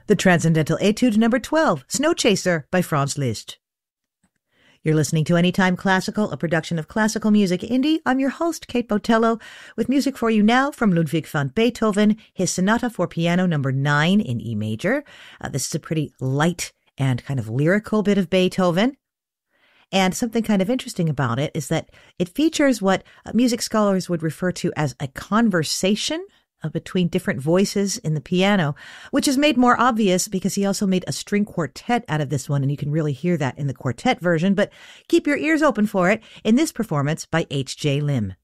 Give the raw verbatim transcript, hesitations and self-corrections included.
The Transcendental Etude number twelve, Snow Chaser by Franz Liszt. You're listening to Anytime Classical, a production of Classical Music Indie. I'm your host, Kate Botello, with music for you now from Ludwig van Beethoven, his Sonata for Piano number nine in E major. Uh, this is a pretty light and kind of lyrical bit of Beethoven. And something kind of interesting about it is that it features what music scholars would refer to as a conversation between different voices in the piano, which is made more obvious because he also made a string quartet out of this one, and you can really hear that in the quartet version, but keep your ears open for it in this performance by H J Lim.